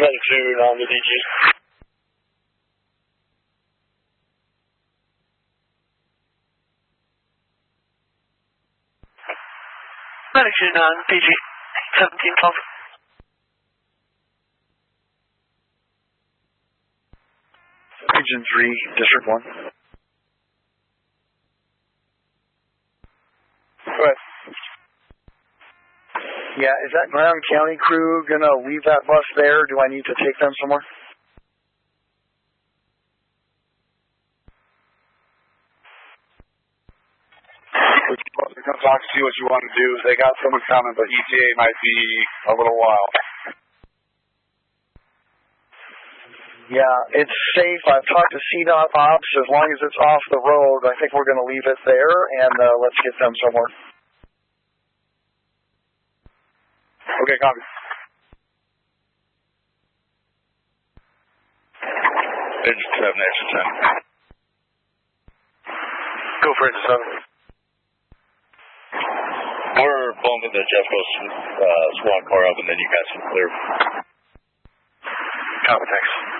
Latitude on the DG. Latitude on DG. 1712. Region 3, District 1. Go ahead. Yeah, is that Graham County crew going to leave that bus there? Do I need to take them somewhere? We're supposed to come talk to see what you want to do. They got someone coming, but ETA might be a little while. Yeah, it's safe. I've talked to CDOT Ops. As long as it's off the road, I think we're going to leave it there, and let's get them somewhere. Okay, copy. Engine 7, exit 10. Go for engine 7. We're bumping the Jeffco's squad car up, and then you guys can clear. Copy, thanks.